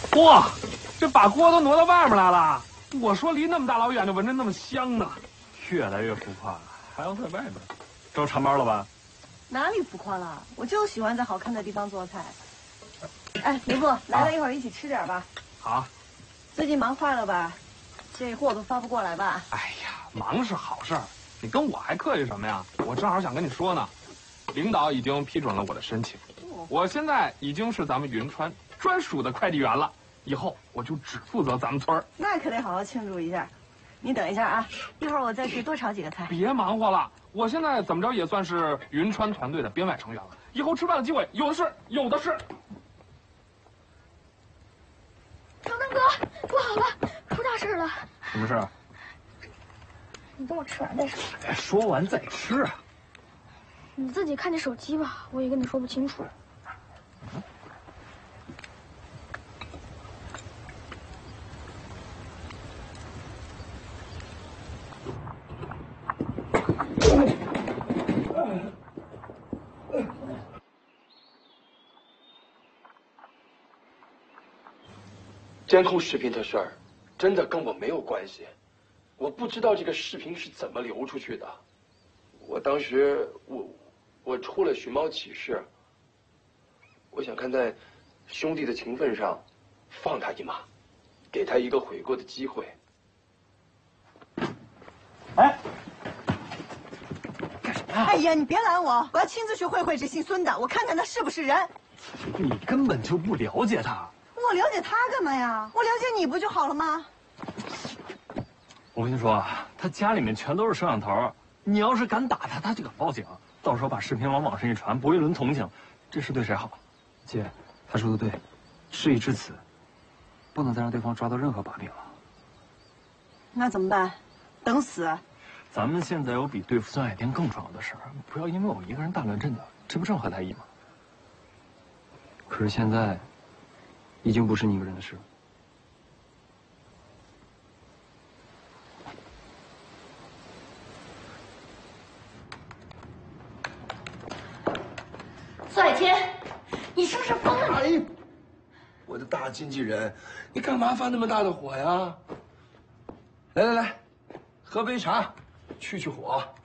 哇，这把锅都挪到外面来了。我说离那么大老远就闻着那么香呢。 越来越浮夸了，还要在外面招长毛了吧？ 哪里浮夸了？我就喜欢在好看的地方做菜。哎，刘部，来了，一会儿一起吃点吧。 好。 最近忙坏了吧？这货都发不过来吧？ 哎呀，忙是好事儿，你跟我还客气什么呀？我正好想跟你说呢，领导已经批准了我的申请，我现在已经是咱们云川专属的快递员了，以后我就只负责咱们村儿。 那可得好好庆祝一下。你等一下啊，一会儿我再去多炒几个菜。 别忙活了，我现在怎么着也算是云川团队的编外成员了，以后吃饭的机会有的是，有的是。 长灯哥，不好了，出大事了！ 什么事儿？ 你等我吃完再说。 说完再吃啊！ 你自己看着手机吧，我也跟你说不清楚。 监控视频的事儿，真的跟我没有关系。我不知道这个视频是怎么流出去的。我当时我出了寻猫启事，我想看在兄弟的情分上，放他一马，给他一个悔过的机会。 哎，干什么？哎呀，你别拦我，我要亲自去会会这姓孙的，我看看他是不是人。 你根本就不了解他。 我了解他干嘛呀？我了解你不就好了吗？ 我跟你说啊，他家里面全都是摄像头，你要是敢打他，他就敢报警，到时候把视频往网上一传，博一轮同情，这事对谁好？ 姐，他说的对，事已至此，不能再让对方抓到任何把柄了。 那怎么办？等死？ 咱们现在有比对付孙海天更重要的事儿，不要因为我一个人大乱阵的，这不正合他意吗？ 可是现在，已经不是你一个人的事了。 孙海天，你是不是疯了？ 哎，我的大经纪人，你干嘛发那么大的火呀？来来来，喝杯茶，去火。